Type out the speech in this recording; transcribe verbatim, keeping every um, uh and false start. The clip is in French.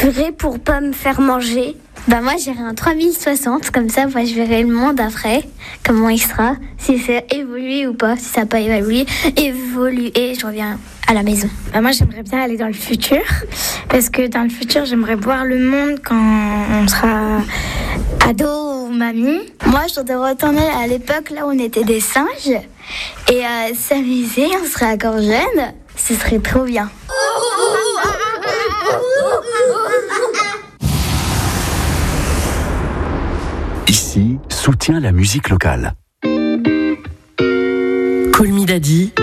purée pour pas me faire manger. Bah moi j'irai un trois mille soixante, comme ça moi, je verrai le monde après, comment il sera, si c'est évolué ou pas, si ça n'a pas évolué, évolué, je reviens à la maison. Bah moi j'aimerais bien aller dans le futur, parce que dans le futur j'aimerais voir le monde quand on sera ado ou mamie. Moi je voudrais retourner à l'époque là où on était des singes, et euh, s'amuser, on serait encore jeunes, ce serait trop bien. Ici, soutient la musique locale. Call Me Daddy,